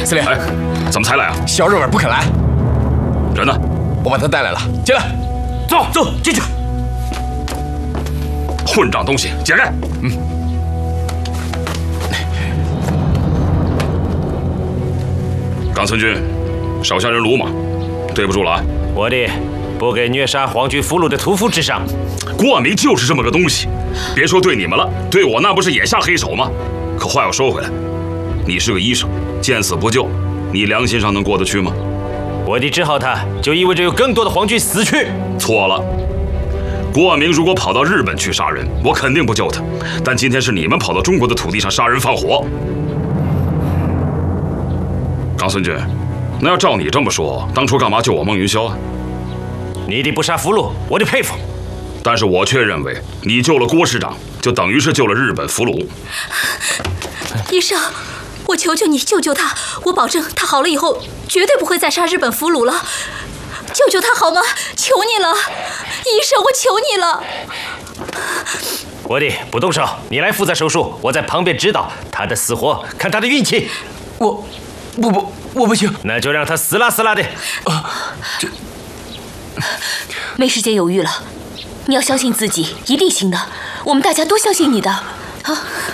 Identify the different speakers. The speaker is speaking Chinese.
Speaker 1: 司令，
Speaker 2: 哎，怎么才来啊？
Speaker 1: 小日本不肯来。
Speaker 2: 人呢？
Speaker 1: 我把他带来了，进来。
Speaker 3: 走，进去。
Speaker 2: 混账东西，解开！冈村君，手下人鲁莽，对不住了啊！
Speaker 3: 我的不给虐杀皇军俘虏的屠夫之赏。
Speaker 2: 郭万明就是这么个东西，别说对你们了，对我那不是也下黑手吗？可话又说回来，你是个医生，见死不救，你良心上能过得去吗？
Speaker 3: 我的治好他，就意味着有更多的皇军死去。
Speaker 2: 错了。郭万明如果跑到日本去杀人，我肯定不救他。但今天是你们跑到中国的土地上杀人放火。冈村君，那要照你这么说，当初干嘛救我孟云霄啊？
Speaker 3: 你的不杀俘虏，我的佩服。
Speaker 2: 但是我却认为，你救了郭师长，就等于是救了日本俘虏。
Speaker 4: 医生，我求求你救救他，我保证他好了以后绝对不会再杀日本俘虏了。救救他好吗？求你了，医生，我求你了。
Speaker 3: 我的不动手，你来负责手术，我在旁边指导他的死活，看他的运气。
Speaker 1: 我不行。
Speaker 3: 那就让他死啦死啦的。
Speaker 4: 没时间犹豫了，你要相信自己，一定行的。我们大家都相信你的。啊。